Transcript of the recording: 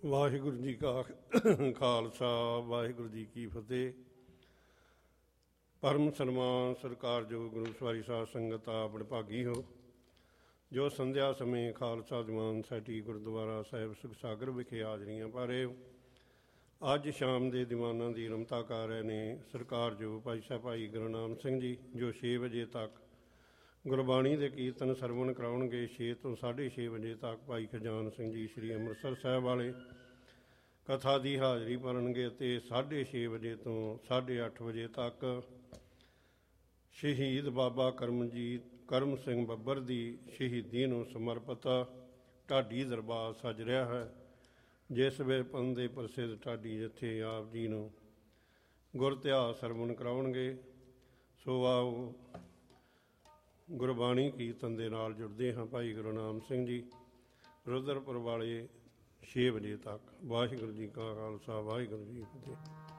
ਵਾਹਿਗੁਰੂ ਜੀ ਕਾ ਖਾਲਸਾ, ਵਾਹਿਗੁਰੂ ਜੀ ਕੀ ਫਤਿਹ। ਪਰਮ ਸਨਮਾਨ ਸਤਿਕਾਰਯੋਗ ਗੁਰੂ ਸਵਾਰੀ ਸਾਧ ਸੰਗਤ ਆਪ ਵਡਭਾਗੀ ਹੋ, ਜੋ ਸੰਧਿਆ ਸਮੇਂ ਖਾਲਸਾ ਦੀਵਾਨ ਸੋਸਾਇਟੀ ਗੁਰਦੁਆਰਾ ਸਾਹਿਬ ਸੁਖਸਾਗਰ ਵਿਖੇ ਹਾਜ਼ਰੀਆਂ ਭਰ ਰਹੇ ਹੋ। ਅੱਜ ਸ਼ਾਮ ਦੇ ਦੀਵਾਨਾਂ ਦੀ ਰਮਤਾ ਕਰ ਰਹੇ ਨੇ ਸਤਿਕਾਰਯੋਗ ਭਾਈ ਸਾਹਿਬ ਭਾਈ ਗੁਰਨਾਮ ਸਿੰਘ ਜੀ, ਜੋ 6 ਵਜੇ ਤੱਕ ਗੁਰਬਾਣੀ ਦੇ ਕੀਰਤਨ ਸਰਵਣ ਕਰਾਉਣਗੇ। 6 ਤੋਂ 6:30 ਵਜੇ ਤੱਕ ਭਾਈ ਖਜਾਨ ਸਿੰਘ ਜੀ ਸ੍ਰੀ ਅੰਮ੍ਰਿਤਸਰ ਸਾਹਿਬ ਵਾਲੇ ਕਥਾ ਦੀ ਹਾਜ਼ਰੀ ਭਰਨਗੇ ਅਤੇ 6:30 ਵਜੇ ਤੋਂ 8:30 ਵਜੇ ਤੱਕ ਸ਼ਹੀਦ ਬਾਬਾ ਕਰਮ ਸਿੰਘ ਬੱਬਰ ਦੀ ਸ਼ਹੀਦੀ ਨੂੰ ਸਮਰਪਿਤ ਢਾਡੀ ਦਰਬਾਰ ਸੱਜ ਰਿਹਾ ਹੈ, ਜਿਸ ਵੇਲੇ ਪੰਥ ਦੇ ਪ੍ਰਸਿੱਧ ਢਾਡੀ ਜਥੇ ਆਪ ਜੀ ਨੂੰ ਗੁਰ ਇਤਿਹਾਸ ਸਰਵਣ ਕਰਾਉਣਗੇ। ਸੋ ਆਓ ਗੁਰਬਾਣੀ ਕੀਰਤਨ ਦੇ ਨਾਲ ਜੁੜਦੇ ਹਾਂ। ਭਾਈ ਗੁਰਨਾਮ ਸਿੰਘ ਜੀ ਰੁਦਰਪੁਰ ਵਾਲੇ 6 ਵਜੇ ਤੱਕ। ਵਾਹਿਗੁਰੂ ਜੀ ਕਾ ਖਾਲਸਾ, ਵਾਹਿਗੁਰੂ ਜੀ ਕੀ ਫਤਿਹ।